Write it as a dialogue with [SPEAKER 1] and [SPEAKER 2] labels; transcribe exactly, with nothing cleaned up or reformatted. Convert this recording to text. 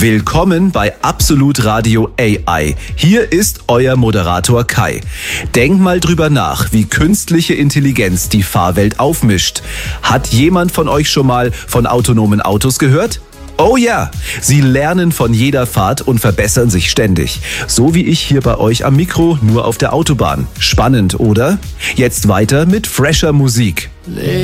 [SPEAKER 1] Willkommen bei Absolut Radio A I. Hier ist euer Moderator Kai. Denkt mal drüber nach, wie künstliche Intelligenz die Fahrwelt aufmischt. Hat jemand von euch schon mal von autonomen Autos gehört? Oh ja, sie lernen von jeder Fahrt und verbessern sich ständig. So wie ich hier bei euch am Mikro, nur auf der Autobahn. Spannend, oder? Jetzt weiter mit fresher Musik.